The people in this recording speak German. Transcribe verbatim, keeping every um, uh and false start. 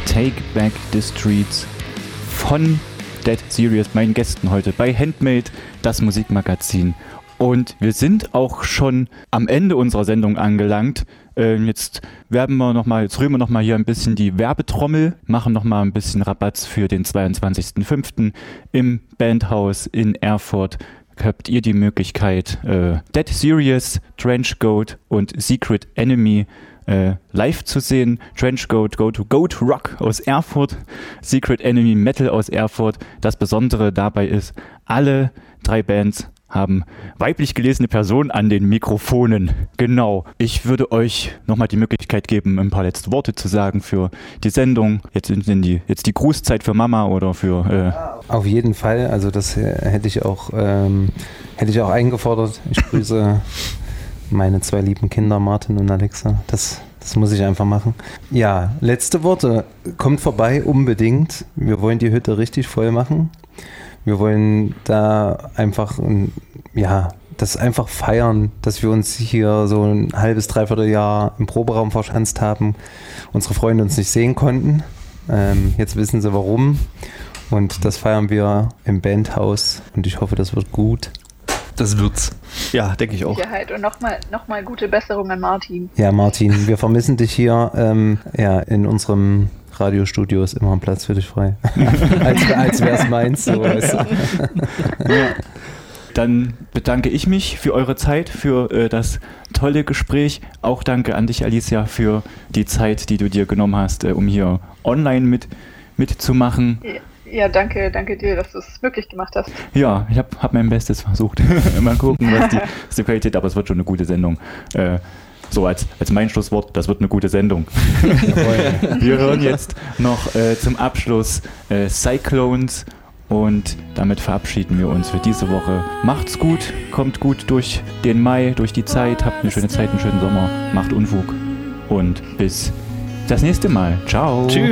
Take Back the Streets von Dead Serious, meinen Gästen heute bei Handmade, das Musikmagazin. Und wir sind auch schon am Ende unserer Sendung angelangt. Äh, jetzt werben wir noch mal, jetzt rühren wir noch mal hier ein bisschen die Werbetrommel, machen noch mal ein bisschen Rabatz für den zweiundzwanzigsten fünften im Bandhaus in Erfurt. Habt ihr die Möglichkeit, äh, Dead Serious, Trenchcoat und Secret Enemy äh, live zu sehen. Trenchcoat, Go to Goat Rock aus Erfurt, Secret Enemy Metal aus Erfurt. Das Besondere dabei ist, alle drei Bands haben weiblich gelesene Personen an den Mikrofonen. Genau. Ich würde euch nochmal die Möglichkeit geben, ein paar letzte Worte zu sagen für die Sendung. Jetzt sind die, jetzt die Grußzeit für Mama oder für... Äh Auf jeden Fall. Also das hätte ich auch, ähm, hätte ich auch eingefordert. Ich grüße meine zwei lieben Kinder, Martin und Alexa. Das, das muss ich einfach machen. Ja, letzte Worte. Kommt vorbei, unbedingt. Wir wollen die Hütte richtig voll machen. Wir wollen da einfach, ja, das einfach feiern, dass wir uns hier so ein halbes, dreiviertel Jahr im Proberaum verschanzt haben, unsere Freunde uns nicht sehen konnten. Ähm, jetzt wissen sie warum und das feiern wir im Bandhaus und ich hoffe, das wird gut. Das wird's. Ja, denke ich auch. Sicherheit. Und nochmal noch mal gute Besserung an Martin. Ja, Martin, wir vermissen dich hier. Ähm, ja, in unserem Radiostudio ist immer ein Platz für dich frei. als als wäre es meins. So. Ja. Dann bedanke ich mich für eure Zeit, für äh, das tolle Gespräch. Auch danke an dich, Alicia, für die Zeit, die du dir genommen hast, äh, um hier online mit mitzumachen. Ja. Ja, danke, danke dir, dass du es möglich gemacht hast. Ja, ich habe hab mein Bestes versucht. Mal gucken, was die, was die Qualität, aber es wird schon eine gute Sendung. Äh, so als, als mein Schlusswort, das wird eine gute Sendung. Wir hören jetzt noch äh, zum Abschluss äh, Cyclones und damit verabschieden wir uns für diese Woche. Macht's gut, kommt gut durch den Mai, durch die Zeit, habt eine schöne Zeit, einen schönen Sommer, macht Unfug und bis das nächste Mal. Ciao. Tschüss.